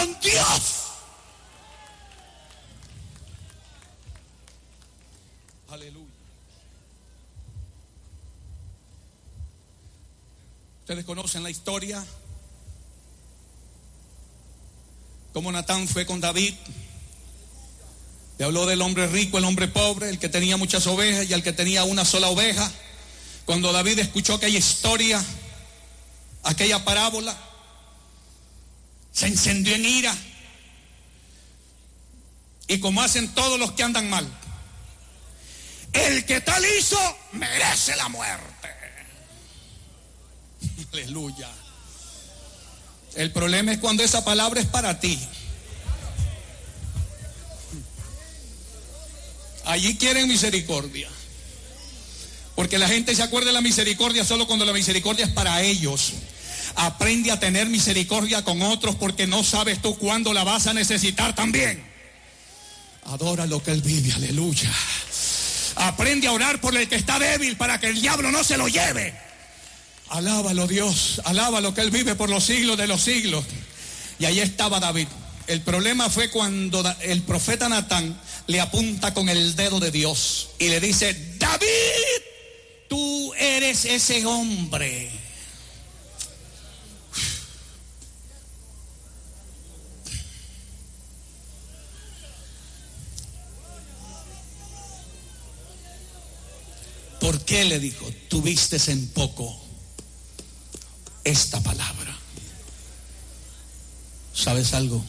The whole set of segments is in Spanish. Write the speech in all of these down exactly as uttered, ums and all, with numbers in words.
con Dios. Aleluya. Ustedes conocen la historia, cómo Natán fue con David. Le habló del hombre rico, el hombre pobre, el que tenía muchas ovejas y el que tenía una sola oveja. Cuando David escuchó aquella historia, aquella parábola, se encendió en ira. Y como hacen todos los que andan mal, el que tal hizo merece la muerte. Aleluya. El problema es cuando esa palabra es para ti. Allí quieren misericordia, porque la gente se acuerda de la misericordia solo cuando la misericordia es para ellos. Aprende a tener misericordia con otros, porque no sabes tú cuándo la vas a necesitar también. Adora lo que Él vive, aleluya. Aprende a orar por el que está débil, para que el diablo no se lo lleve. Alábalo, Dios, alábalo, que Él vive por los siglos de los siglos. Y ahí estaba David. El problema fue cuando el profeta Natán le apunta con el dedo de Dios y le dice: David, tú eres ese hombre. ¿Por qué? Le dijo: tuviste en poco esta palabra. ¿Sabes algo?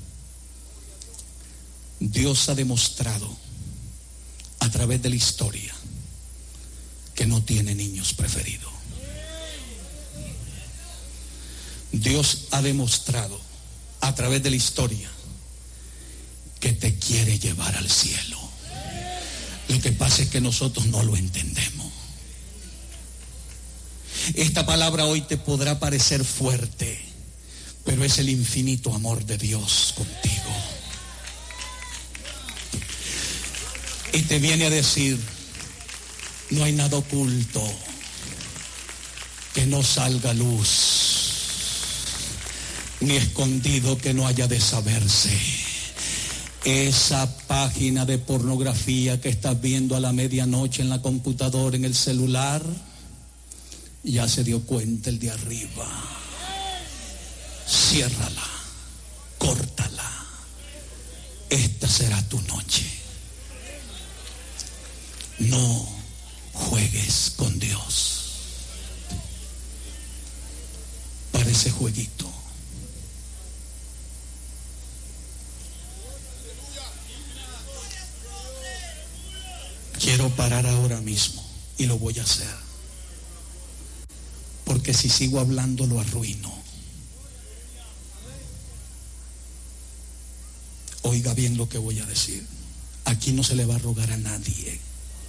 Dios ha demostrado a través de la historia que no tiene niños preferidos. Dios ha demostrado a través de la historia que te quiere llevar al cielo. Lo que pasa es que nosotros no lo entendemos. Esta palabra hoy te podrá parecer fuerte, pero es el infinito amor de Dios contigo. Y te viene a decir: no hay nada oculto que no salga a luz, ni escondido que no haya de saberse. Esa página de pornografía que estás viendo a la medianoche en la computadora, en el celular, ya se dio cuenta el de arriba. Ciérrala, córtala. Esta será tu noche. No juegues con Dios. Parece jueguito. Quiero parar ahora mismo y lo voy a hacer, porque si sigo hablando lo arruino. Oiga bien lo que voy a decir. Aquí no se le va a rogar a nadie.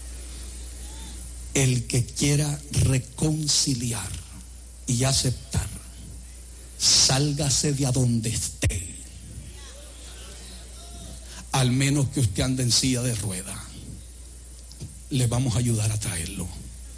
El que quiera reconciliar y aceptar, sálgase de a donde esté, al menos que usted ande en silla de rueda. Le vamos a ayudar a traerlo.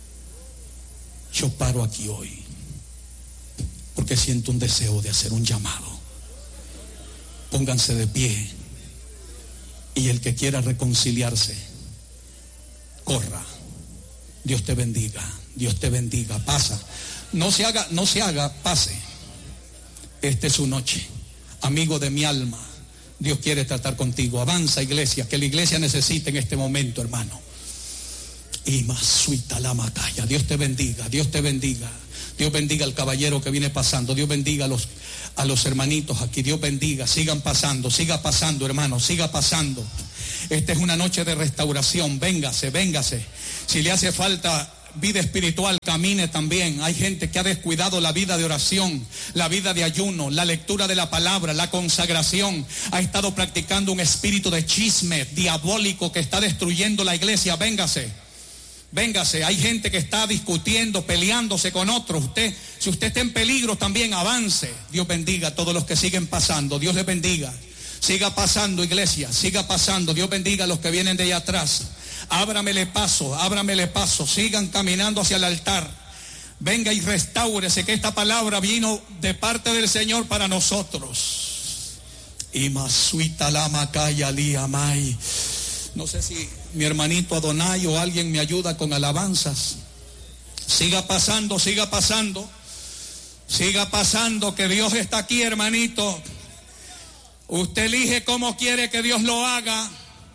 Yo paro aquí hoy porque siento un deseo de hacer un llamado. Pónganse de pie, y el que quiera reconciliarse, corra. Dios te bendiga, Dios te bendiga. Pasa, no se haga, no se haga, pase. Esta es su noche, amigo de mi alma. Dios quiere tratar contigo. Avanza, iglesia, que la iglesia necesita en este momento, hermano. Y más suita la macaya. Dios te bendiga, Dios te bendiga. Dios bendiga al caballero que viene pasando. Dios bendiga a los, a los hermanitos aquí. Dios bendiga, sigan pasando, siga pasando, hermano, siga pasando. Esta es una noche de restauración. Véngase, véngase. Si le hace falta vida espiritual, camine también. Hay gente que ha descuidado la vida de oración, la vida de ayuno, la lectura de la palabra, la consagración. Ha estado practicando un espíritu de chisme diabólico que está destruyendo la iglesia. Véngase, véngase. Hay gente que está discutiendo, peleándose con otros. Usted, si usted está en peligro, también avance. Dios bendiga a todos los que siguen pasando. Dios les bendiga. Siga pasando, iglesia, siga pasando. Dios bendiga a los que vienen de allá atrás. Ábramele paso, ábramele paso. Sigan caminando hacia el altar. Venga y restáurese, que esta palabra vino de parte del Señor para nosotros. Y masuita la macaya liamay. No sé si mi hermanito Adonai o alguien me ayuda con alabanzas. Siga pasando, siga pasando. Siga pasando, que Dios está aquí, hermanito. Usted elige cómo quiere que Dios lo haga.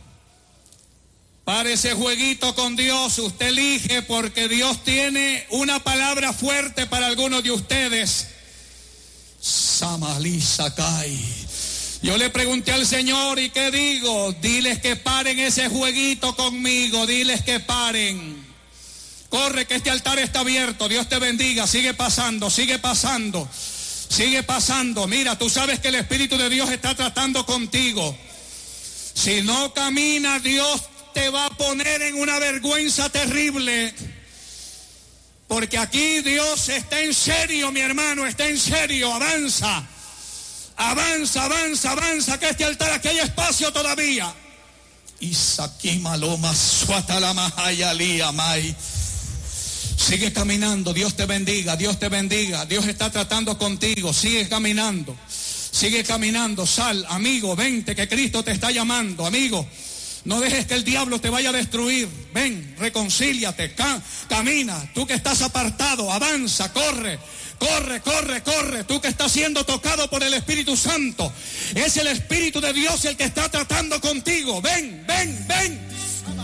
Para ese jueguito con Dios, usted elige, porque Dios tiene una palabra fuerte para algunos de ustedes. Samalí Sakai. Yo le pregunté al Señor, ¿y qué digo? Diles que paren ese jueguito conmigo, diles que paren. Corre, que este altar está abierto. Dios te bendiga. Sigue pasando, sigue pasando, sigue pasando. Mira, tú sabes que el Espíritu de Dios está tratando contigo. Si no camina, Dios te va a poner en una vergüenza terrible. Porque aquí Dios está en serio, mi hermano, está en serio. Avanza, avanza, avanza, avanza, que este altar, aquí hay espacio todavía. Isaki maloma suatalama hayalía mai. Sigue caminando, Dios te bendiga, Dios te bendiga. Dios está tratando contigo, sigue caminando, sigue caminando. Sal, amigo, vente, que Cristo te está llamando, amigo. No dejes que el diablo te vaya a destruir. Ven, reconcíliate, ca- camina. Tú que estás apartado, avanza, corre, corre, corre, corre. Tú que estás siendo tocado por el Espíritu Santo. Es el Espíritu de Dios el que está tratando contigo. Ven, ven, ven.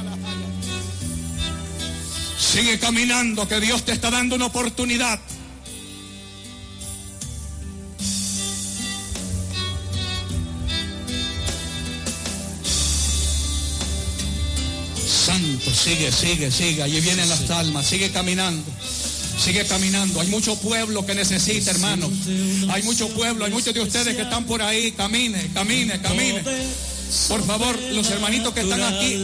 Sigue caminando, que Dios te está dando una oportunidad. Santo, sigue, sigue, sigue. Allí vienen las almas. Sigue caminando. Sigue caminando. Hay mucho pueblo que necesita, hermano. Hay mucho pueblo. Hay muchos de ustedes que están por ahí. Camine, camine, camine. Por favor, los hermanitos que están aquí.